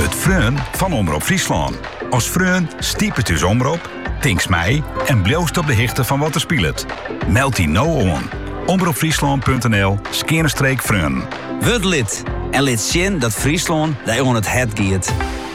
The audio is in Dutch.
het Freun van Omroep Friesland. Als Freun stiepet dus Omroep, tinks mij en bloost op de hichte van wat er speelt. Meld die nou aan. omroepfriesland.nl/Freun. Word lid en lid zien dat Friesland daar on het het giet.